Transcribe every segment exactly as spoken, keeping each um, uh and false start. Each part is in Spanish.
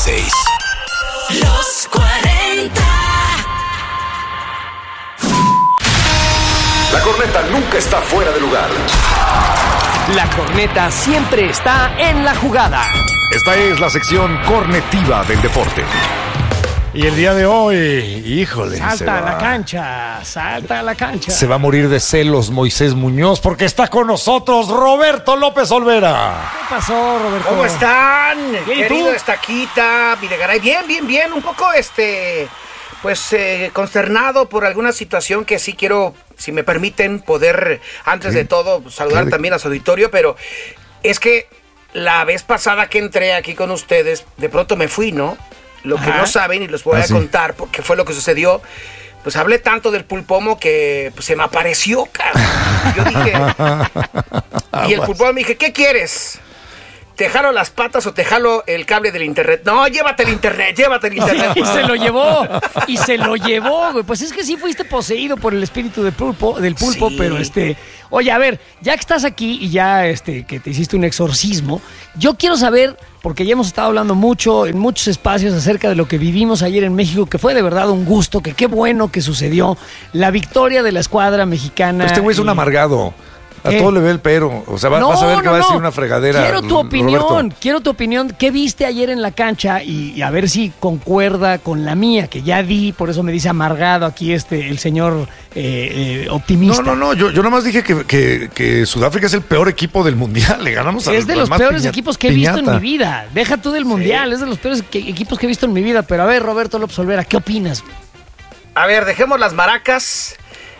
seis. Los cuarenta. La corneta nunca está fuera de lugar. La corneta siempre está en la jugada. Esta es la sección cornetiva del deporte. Y el día de hoy, híjole, salta a la cancha, salta a la cancha. Se va a morir de celos Moisés Muñoz porque está con nosotros Roberto López Olvera. ¿Qué pasó, Roberto? ¿Cómo están? Bien, Querido ¿tú? Estaquita, Videgaray. Bien, bien, bien. Un poco, este, pues, eh, consternado por alguna situación que sí quiero, si me permiten, poder, antes ¿Qué? de todo, saludar ¿Qué? también a su auditorio, pero es que la vez pasada que entré aquí con ustedes, de pronto me fui, ¿no? Lo que Ajá. no saben y les voy Ah, a sí. contar porque fue lo que sucedió. Pues hablé tanto del pulpomo que pues, se me apareció, cabrón. Yo dije, y el pulpomo me dije, ¿qué quieres? ¿Te jalo las patas o te jalo el cable del internet? No, llévate el internet, llévate el internet. Y se lo llevó, y se lo llevó, güey. Pues es que sí fuiste poseído por el espíritu del pulpo, del pulpo, Sí. pero este, oye, a ver, ya que estás aquí y ya este, que te hiciste un exorcismo, yo quiero saber, porque ya hemos estado hablando mucho en muchos espacios acerca de lo que vivimos ayer en México, que fue de verdad un gusto, que qué bueno que sucedió, la victoria de la escuadra mexicana. Pero este güey es un y- amargado. A ¿Qué? todo le ve el pero. O sea, va- No, vas a ver que no, va a no. decir una fregadera. Quiero tu opinión, Roberto. quiero tu opinión. ¿Qué viste ayer en la cancha? Y, y a ver si concuerda con la mía, que ya vi, por eso me dice amargado aquí este el señor eh, eh, optimista. No, no, no. Yo, yo nada más dije que, que, que Sudáfrica es el peor equipo del mundial. Le ganamos a Es de al los más peores piña- equipos que he visto en piñata. mi vida. Deja tú del mundial, es de los peores que- equipos que he visto en mi vida. Pero a ver, Roberto López Olvera, ¿qué opinas? A ver, dejemos las maracas,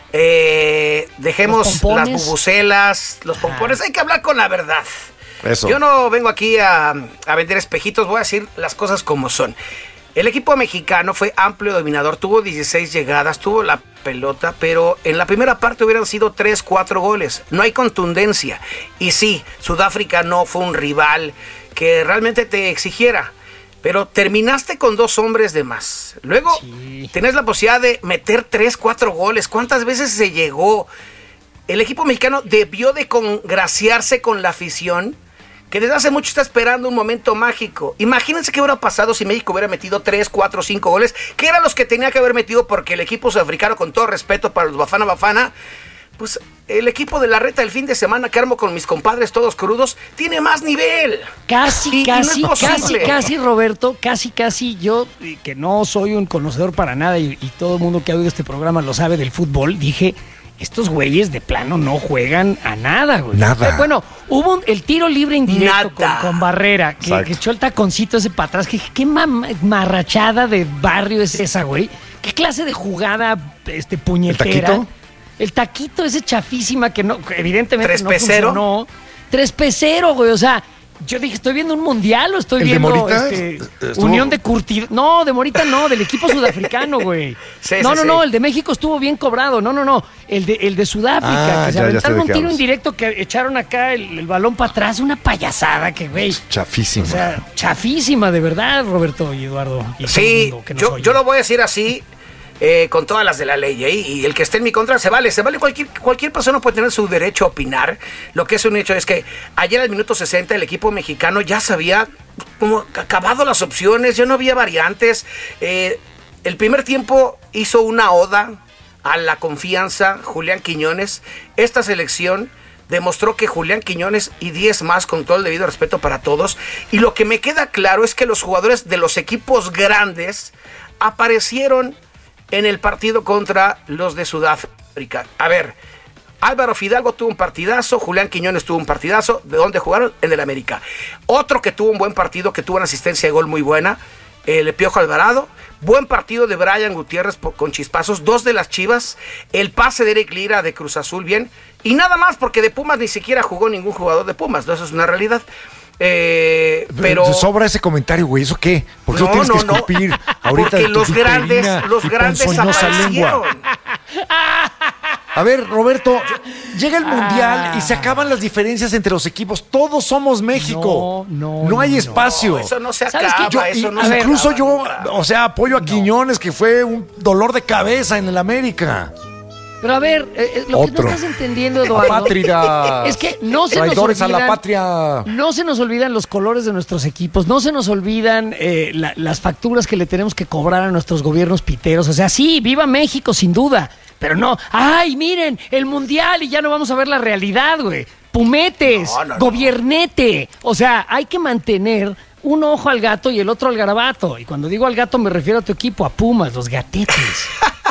eh, dejemos Los pompones. las bubucelas, los pompones. Hay que hablar con la verdad. Eso. Yo no vengo aquí a, a vender espejitos, voy a decir las cosas como son. El equipo mexicano fue amplio dominador, tuvo dieciséis llegadas, tuvo la pelota, pero en la primera parte hubieran sido tres, cuatro goles. No hay contundencia. Y sí, Sudáfrica no fue un rival que realmente te exigiera. Pero terminaste con dos hombres de más. Luego Sí. tenés la posibilidad de meter tres, cuatro goles. ¿Cuántas veces se llegó? El equipo mexicano debió de congraciarse con la afición, que desde hace mucho está esperando un momento mágico. Imagínense qué hubiera pasado si México hubiera metido tres, cuatro, cinco goles, que eran los que tenía que haber metido, porque el equipo sudafricano, con todo respeto para los Bafana Bafana, pues el equipo de la reta del fin de semana que armo con mis compadres todos crudos, tiene más nivel. Casi, Y- y no es casi, casi, posible. casi, Roberto, casi, casi, yo, eh, que no soy un conocedor para nada y, y todo el mundo que ha oído este programa lo sabe del fútbol, dije, estos güeyes de plano no juegan a nada, güey. Nada. Eh, Bueno, hubo un- el tiro libre indirecto con, Nada. con Barrera, que, Exacto. que echó el taconcito ese para atrás, que dije, qué mam- marrachada de barrio es esa, güey. ¿Qué clase de jugada, este, puñetera? taquito? El taquito ese chafísima que no, que evidentemente ¿Tres no pecero? funcionó. Tres pecero, güey, o sea, yo dije, ¿estoy viendo un mundial o estoy ¿El de viendo Morita? este, Estuvo- Unión de Curtido? No, de Morita no, del equipo sudafricano, güey. Sí, no, sí, no, sí. no, el de México estuvo bien cobrado. No, no, no, el de, el de Sudáfrica, Ah, que se ya, ya sé aventaron de un qué tiro hablas. indirecto que echaron acá el, el balón para atrás, una payasada que, güey. Chafísimo. O sea, chafísima, de verdad, Roberto y Eduardo. Y todo el Sí, mundo que nos yo, oye. yo lo voy a decir así, eh, con todas las de la ley, ¿eh? Y el que esté en mi contra se vale, se vale. Cualquier, cualquier persona puede tener su derecho a opinar. Lo que es un hecho es que ayer al minuto sesenta el equipo mexicano ya se había como acabado las opciones, ya no había variantes. Eh, el primer tiempo hizo una oda a la confianza Julián Quiñones. Esta selección demostró que Julián Quiñones y diez más, con todo el debido respeto para todos. Y lo que me queda claro es que los jugadores de los equipos grandes aparecieron en el partido contra los de Sudáfrica. A ver, Álvaro Fidalgo tuvo un partidazo, Julián Quiñones tuvo un partidazo. ¿De dónde jugaron? En el América. Otro que tuvo un buen partido, que tuvo una asistencia de gol muy buena, el Piojo Alvarado. Buen partido de Brian Gutiérrez por- con chispazos. Dos de las Chivas. El pase de Eric Lira de Cruz Azul, bien. Y nada más, porque de Pumas ni siquiera jugó ningún jugador de Pumas, ¿no? Eso es una realidad. Eh, pero... Sobra ese comentario, güey. ¿Eso qué? ¿Por qué lo No, tienes no, que no. escupir ahorita Porque de tu los grandes, viperina los y grandes ponzoñosa aparecieron. lengua? A ver, Roberto, llega el Mundial y se acaban las diferencias entre los equipos. Todos somos México. No, no, No hay no, espacio. No, eso no se ¿Sabes acaba, qué? Yo- eso Y- no a se ver, incluso acaba yo, nunca. o sea, apoyo a Quiñones, que fue un dolor de cabeza en el América. Pero a ver, eh, lo Otro. que no estás entendiendo, Eduardo, Apátridas. es que no se nos Traidores olvidan, a la patria. no se nos olvidan los colores de nuestros equipos, no se nos olvidan eh, la- las facturas que le tenemos que cobrar a nuestros gobiernos piteros. O sea, sí, viva México, sin duda, pero no, ay, miren, el mundial y ya no vamos a ver la realidad, güey. Pumetes, No, no, no. gobiernete. O sea, hay que mantener un ojo al gato y el otro al garabato. Y cuando digo al gato me refiero a tu equipo, a Pumas, los gatetes.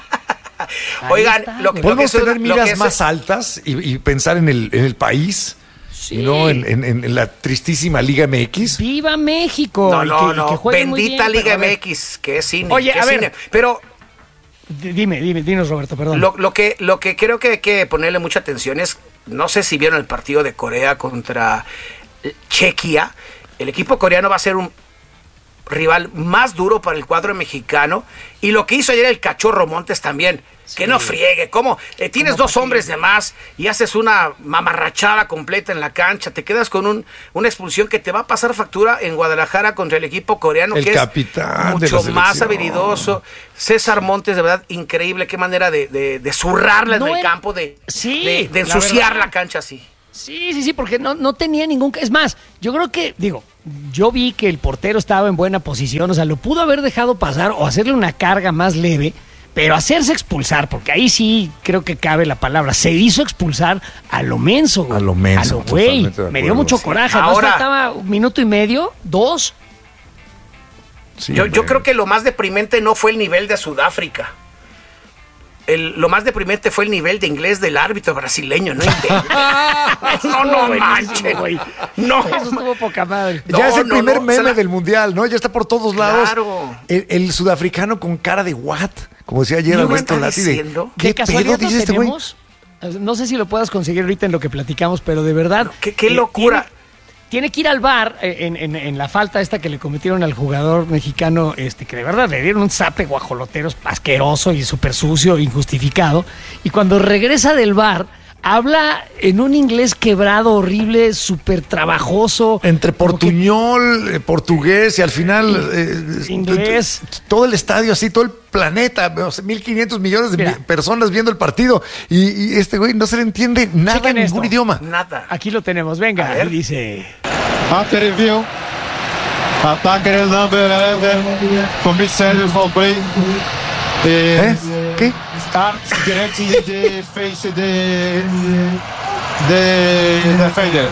Ahí Oigan, está, lo, güey. lo que Podemos es, tener lo miras que es- más altas y, y pensar en el, en el país Sí. y no en, en- en la tristísima Liga M X. ¡Viva México! No, Y no, que- y que no. jueguen muy Bendita bien, Liga pero a ver, M X, que es cine. Oye, que a es ver. cine. Pero d- Dime, dime, dinos, Roberto, perdón. lo, lo que, lo que creo que hay que ponerle mucha atención es, no sé si vieron el partido de Corea contra Chequia. El equipo coreano va a ser un rival más duro para el cuadro mexicano. Y lo que hizo ayer el Cachorro Montes también. Que no friegue, ¿cómo? Eh, tienes dos hombres de más y haces una mamarrachada completa en la cancha, te quedas con un, una expulsión que te va a pasar factura en Guadalajara contra el equipo coreano, El que capitán es de la mucho más selección. habilidoso. César Montes, de verdad, increíble, qué manera de, de, de zurrarla No en el era- campo, de, Sí, de, de la ensuciar verdad. la cancha así. Sí, sí, sí, porque no, no tenía ningún... Es más, yo creo que, digo, yo vi que el portero estaba en buena posición, o sea, lo pudo haber dejado pasar o hacerle una carga más leve, pero hacerse expulsar, porque ahí sí creo que cabe la palabra, se hizo expulsar a lo menso, güey. A lo menso, A lo güey. totalmente de Me dio acuerdo, mucho sí. coraje. Además, Ahora- faltaba un minuto y medio, dos. Sí, yo, yo hombre. creo que lo más deprimente no fue el nivel de Sudáfrica. El, lo más deprimente fue el nivel de inglés del árbitro brasileño, ¿no? no, no Buenísimo, manches. güey. No, Eso estuvo poca madre. Ya No, es el no, primer no, meme se la- del mundial, ¿no? Ya está por todos lados. Claro. El, el sudafricano con cara de what, como decía ayer ¿No me Alberto está Lati. De, diciendo? ¿Qué ¿De pedo casualidad dice lo este güey? tenemos? No sé si lo puedas conseguir ahorita en lo que platicamos, pero de verdad. No, qué- qué eh, locura. Tiene, tiene que ir al bar en, en- en la falta esta que le cometieron al jugador mexicano, este que de verdad le dieron un zape guajoloteros asqueroso y súper sucio, injustificado. Y cuando regresa del bar, habla en un inglés quebrado, horrible, súper trabajoso. Entre como que- portuñol, eh, portugués y al final eh, Inglés. t- t- todo el estadio así, todo el planeta, o sea, mil quinientos millones de Mira. mi- personas viendo el partido y, y este güey no se le entiende nada Chequen en ningún esto. idioma. Nada. Aquí lo tenemos, A venga. ver. Y dice... After review, ataque el number eleven, commissaire van Bree. ¿Eh? ¿Qué? Start directly the face the the defender.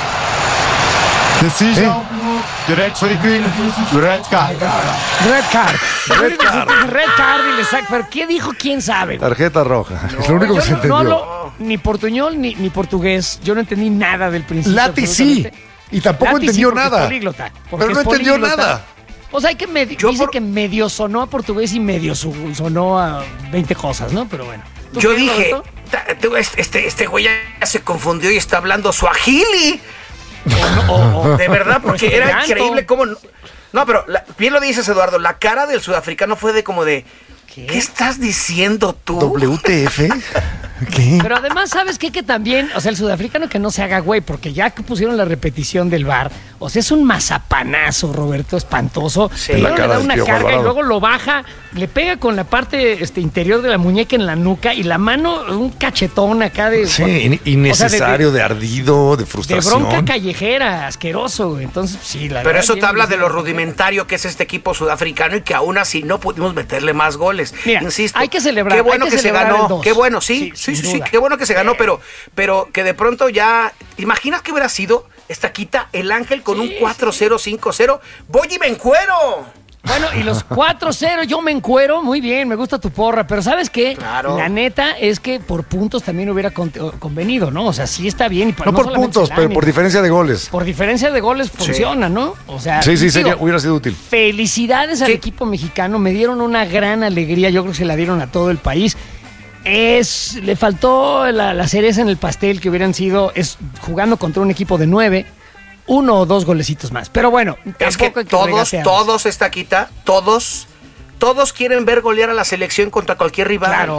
Decision, direct for the green, red card. Red card. Red card. Red card y le saca. ¿Pero qué dijo? ¿Quién sabe? güey? Tarjeta roja. Es lo único que Yo se no, entendió. no hablo ni portuñol ni, ni portugués. Yo no entendí nada del principio. Lati sí. absolutamente. Y tampoco Lati sí, entendió porque es nada. políglota, porque Pero no es entendió políglota. nada. O sea, hay que medio, Yo dice por- que medio sonó a portugués y medio su- sonó a veinte cosas, ¿no? Pero bueno. ¿Tú Yo qué, dije, Roberto? "Ta- tú, este, este, este güey ya se confundió y está hablando suajili. O- o- De verdad, o porque era esperanto. increíble cómo... No, no, pero la- bien lo dices, Eduardo, la cara del sudafricano fue de como de... ¿Qué? ¿Qué, estás diciendo tú? W T F. ¿Qué? Pero además, ¿sabes qué? Que también, o sea, el sudafricano que no se haga güey, porque ya que pusieron la repetición del bar, o sea, es un mazapanazo, Roberto, espantoso. Sí. Primero La le cara da del una Piojo carga y Alvarado. luego lo baja, le pega con la parte este, interior de la muñeca en la nuca y la mano, un cachetón acá de... Sí, o sea, in- innecesario, de, ardido, de de, de frustración. bronca callejera, asqueroso, güey. Entonces, sí, la Pero verdad, eso bien te habla de lo merecido. rudimentario que es este equipo sudafricano y que aún así no pudimos meterle más goles. Mira, Insisto, hay que celebrar, Qué bueno hay que que, se celebrar el ganó. dos. Qué bueno, sí, Sí, sí, sin sí, sí, duda. qué bueno que se ganó, pero, pero que de pronto ya. ¿Imaginas que hubiera sido esta quita el Ángel con un cuatro cero cinco cero? ¡Voy y me encuero! Bueno, y los cuatro cero, yo me encuero, muy bien, me gusta tu porra, pero ¿sabes qué? Claro. La neta es que por puntos también hubiera con- convenido, ¿no? O sea, sí está bien. Y No por solamente puntos, el pero ánimo. por diferencia de goles. Por diferencia de goles funciona, ¿no? O sea, Sí, sí, digo, sería, hubiera sido útil. felicidades al Sí. equipo mexicano, me dieron una gran alegría, yo creo que se la dieron a todo el país. Es, le faltó la, la cereza en el pastel que hubieran sido, es jugando contra un equipo de nueve, uno o dos golecitos más. Pero bueno, Es que tampoco hay todos, regatearnos. todos, esta quita, todos, todos quieren ver golear a la selección contra cualquier rival. Claro.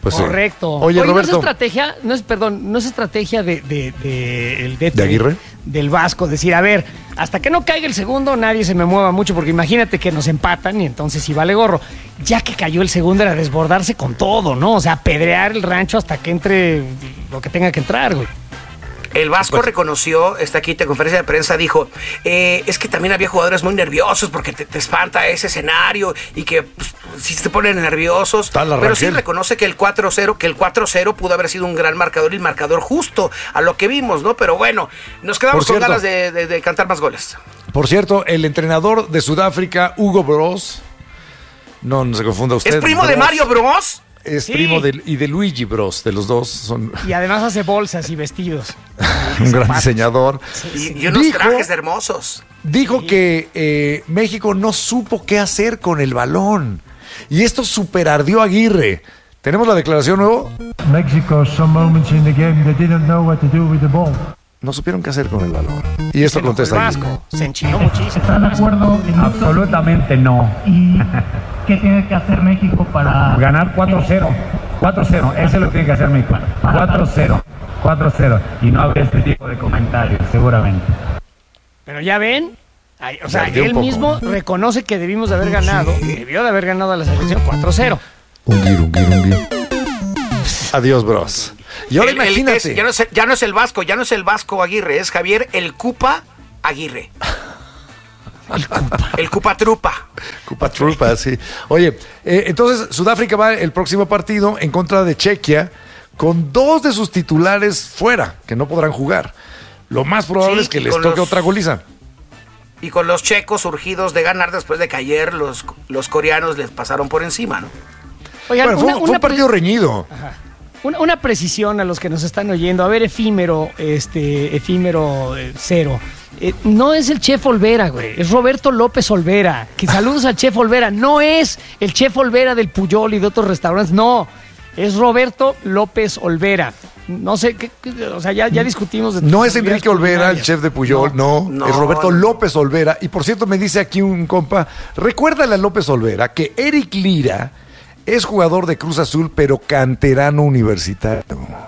Pues sí. Correcto. Oye, Oye, Roberto. no es estrategia, no es, perdón, no es estrategia de, de, de el D T, ¿De Aguirre? Del Vasco, decir, a ver, hasta que no caiga el segundo, nadie se me mueva mucho, porque imagínate que nos empatan y entonces sí vale gorro. Ya que cayó el segundo era desbordarse con todo, ¿no? O sea, pedrear el rancho hasta que entre lo que tenga que entrar, güey. El Vasco Pues, reconoció, está aquí en conferencia de prensa, dijo, eh, es que también había jugadores muy nerviosos porque te, te espanta ese escenario y que pues, si te ponen nerviosos. Está la Pero sí Rangel. reconoce que el cuatro cero, que el cuatro cero pudo haber sido un gran marcador y el marcador justo a lo que vimos, ¿no? Pero bueno, nos quedamos Por con cierto. ganas de, de- de cantar más goles. Por cierto, el entrenador de Sudáfrica, Hugo Bros. No, no se confunda usted. ¿Es primo de Bros. Mario Bros? Es Sí. primo de, y de Luigi Bros. De los dos. Son Y además hace bolsas y vestidos. un gran diseñador. Y, y unos Dijo- trajes hermosos. Dijo que eh, México no supo qué hacer con el balón. Y esto superardió a Aguirre. ¿Tenemos la declaración nuevo? Mexico, some moments in the game, they didn't know what to do with the ball. No supieron qué hacer con el balón. Y esto Se enojó el contesta Aguirre. Vasco. Se enchiló muchísimo. ¿Estás de acuerdo? Absolutamente no. ¿Y qué tiene que hacer México para Ganar cuatro cero. cuatro cero, eso es lo que tiene que hacer México. cuatro cero. cuatro cero. Y no habrá este tipo de comentarios, seguramente. Pero ya ven, ay, o sea, ardió un él poco. mismo reconoce que debimos de haber ganado, debió de haber ganado a la selección cuatro cero. Ungir, ungir, ungir. Adiós, Bros. Y ahora El- el- imagínate. es- ya, no es, ya no es el Vasco, ya no es el Vasco Aguirre, es Javier el Cupa Aguirre. El Cupa Trupa. Cupa Trupa, sí. Oye, eh, entonces Sudáfrica va el próximo partido en contra de Chequia con dos de sus titulares fuera, que no podrán jugar. Lo más probable Sí, es que y les con toque los- otra goliza. Y con los checos surgidos de ganar después de que ayer los, los coreanos les pasaron por encima, ¿no? Oigan, Bueno, fue, una, fue una un partido pre- reñido. una- una precisión a los que nos están oyendo. A ver, efímero, este, efímero eh, cero. Eh, no es el Chef Olvera, güey. Es Roberto López Olvera. Que saludos al Chef Olvera. No es el Chef Olvera del Puyol y de otros restaurantes. No. Es Roberto López Olvera. No sé, qué, qué- o sea, ya, ya discutimos de No tus es Enrique habilidades Olvera, el culinarias. chef de Puyol, no, no, es Roberto no. López Olvera. Y por cierto, me dice aquí un compa, recuérdale a López Olvera que Eric Lira es jugador de Cruz Azul, pero canterano universitario.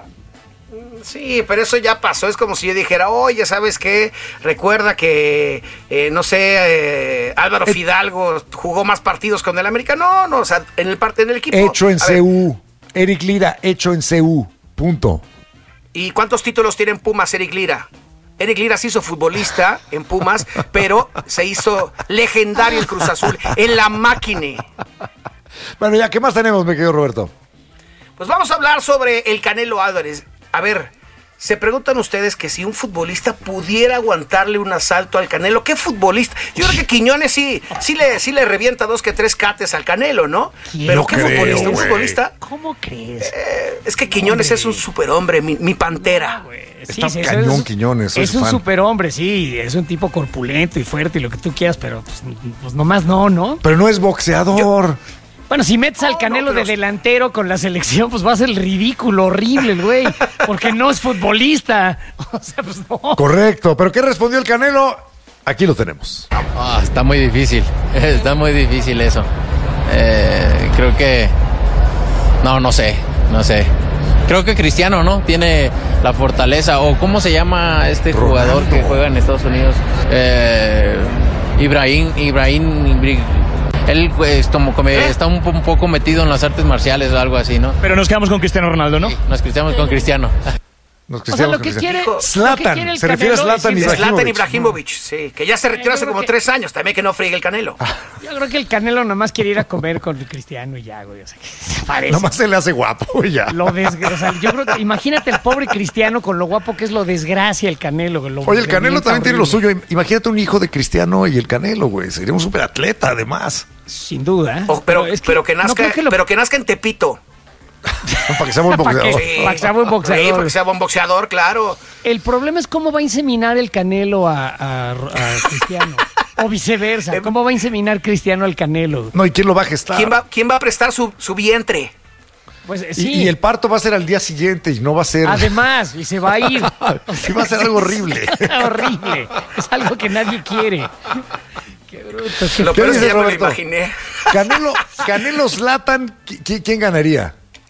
Sí, pero eso ya pasó. Es como si yo dijera, oye, ¿sabes qué? Recuerda que, eh, no sé, eh, Álvaro Fidalgo jugó más partidos con el América. No, no, o sea, en el, parte, en el equipo. Hecho en A ver, C U. Eric Lira, hecho en C U. Punto. ¿Y cuántos títulos tiene en Pumas Eric Lira? Eric Lira se hizo futbolista en Pumas, pero se hizo legendario en Cruz Azul, en la máquina. Bueno, ya, ¿qué más tenemos, mi querido Roberto? Pues vamos a hablar sobre el Canelo Álvarez. A ver, se preguntan ustedes que si un futbolista pudiera aguantarle un asalto al Canelo, ¿qué futbolista? Yo creo que Quiñones sí, sí le, sí le revienta dos que tres cates al Canelo, ¿no? Pero No ¿qué creo, futbolista? Un güey. futbolista. ¿Cómo crees? Eh, es que Quiñones es un superhombre, mi, mi pantera. Está eso cañón, Quiñones, soy Es su un fan. superhombre, sí. Es un tipo corpulento y fuerte y lo que tú quieras, pero pues, pues nomás no, ¿no? Pero no es boxeador. Bueno, si metes al Canelo no, pero- de delantero con la selección, pues va a ser el ridículo, horrible el güey. Porque no es futbolista. O sea, pues no. Correcto. ¿Pero qué respondió el Canelo? Aquí lo tenemos. Ah, está muy difícil, está muy difícil eso. Eh, creo que... No, no sé, no sé. Creo que Cristiano, ¿no? Tiene la fortaleza, o ¿cómo se llama este jugador que juega en Estados Unidos? Eh, Ibrahim, Ibrahim, Ibri- él pues como que me- está un, un poco metido en las artes marciales o algo así, ¿no? Pero nos quedamos con Cristiano Ronaldo, ¿no? Nos cristiamos con Cristiano. Nos O sea, cristiamos lo con que Cristiano. quiere. lo que Zlatan, quiere el se refiere a Canelo es Zlatan irse- Zlatan Ibrahimovic. Ibrahimovic, sí, que ya se retiró Yo hace creo como que- tres años, también que no friegue el Canelo. Yo creo que el Canelo nomás quiere ir a comer con el Cristiano y ya, güey. O sea, que se parece. Nomás se le hace guapo y ya. Lo desgra- o sea, yo creo que imagínate el pobre Cristiano con lo guapo que es, lo desgracia el Canelo. güey, lo Oye, el Canelo revienta también tiene lo horrible. suyo. Imagínate un hijo de Cristiano y el Canelo, güey. Sería un superatleta, además. Sin duda. Oh, pero, es pero que no nazca, creo que lo- pero que nazca en Tepito. Para que sea buen ¿Para qué? boxeador. Sí. Para que sea buen boxeador. Sí, para que sea buen boxeador, claro. El problema es cómo va a inseminar el Canelo a, a- a Cristiano. O viceversa. ¿Cómo va a inseminar Cristiano al Canelo? No, ¿y quién lo va a gestar? ¿Quién va, quién va a prestar su, su vientre? Pues eh, Y, sí. y el parto va a ser al día siguiente y no va a ser... Además, y se va a ir. Sí, va a ser algo horrible. horrible. Es algo que nadie quiere. Qué bruto. qué- Lo ¿Qué peor es que dices, ya me lo Roberto? imaginé. Canelo, Canelo Zlatan, ¿qui- qui- ¿quién ganaría?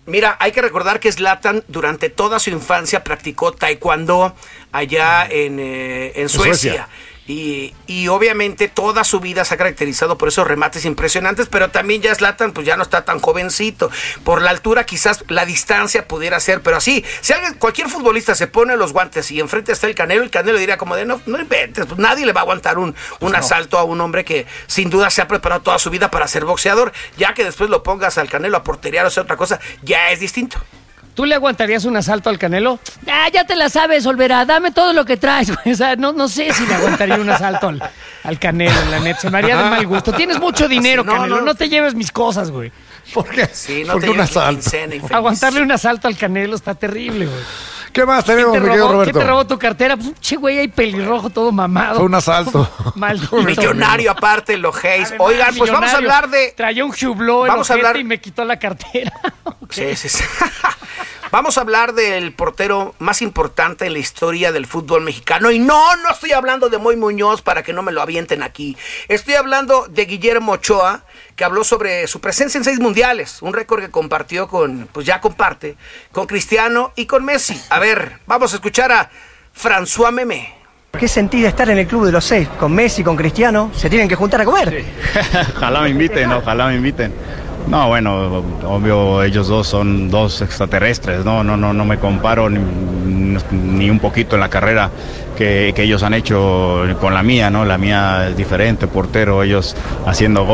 Mira, hay que recordar que Zlatan durante toda su infancia practicó taekwondo allá en, eh, en Suecia. Suecia. Y, y obviamente toda su vida se ha caracterizado por esos remates impresionantes, pero también ya Zlatan pues ya no está tan jovencito. Por la altura quizás la distancia pudiera ser, pero así, si alguien, cualquier futbolista se pone los guantes y enfrente está el Canelo, el Canelo diría como de no, no inventes, pues nadie le va a aguantar un, un pues asalto no. a un hombre que sin duda se ha preparado toda su vida para ser boxeador, ya que después lo pongas al Canelo a porterear o sea otra cosa, ya es distinto. ¿Tú le aguantarías un asalto al Canelo? Ah, ya te la sabes, Olvera, dame todo lo que traes, güey. O sea, no, no sé si le aguantaría un asalto al, al Canelo, la neta. Se me haría de mal gusto. Tienes mucho dinero, sí, no, Canelo, no. no te lleves mis cosas, güey. ¿Por qué? Sí, no ¿Por te qué un asalto? Aguantarle un asalto al Canelo está terrible, güey. ¿Qué más tenemos, mi querido Roberto? ¿Quién te robó tu cartera? Pues un che, güey, ahí pelirrojo, todo mamado. Fue un asalto. Maldito. Millonario aparte, lo Hayes. Oigan, pues vamos a hablar de... Traía un Hublot vamos a hablar... y me quitó la cartera. Okay. Sí, sí, sí. Vamos a hablar del portero más importante en la historia del fútbol mexicano. Y no, no estoy hablando de Moy Muñoz para que no me lo avienten aquí. Estoy hablando de Guillermo Ochoa, que habló sobre su presencia en seis mundiales. Un récord que compartió con, pues ya comparte, con Cristiano y con Messi. A ver, vamos a escuchar a François Memé. ¿Qué sentido estar en el club de los seis? Con Messi, con Cristiano, se tienen que juntar a comer. Sí. Ojalá me inviten, ojalá me inviten. No, bueno, obvio, ellos dos son dos extraterrestres, no, no, no, no me comparo ni, ni un poquito en la carrera que, que ellos han hecho con la mía, ¿no? La mía es diferente, portero, ellos haciendo goles.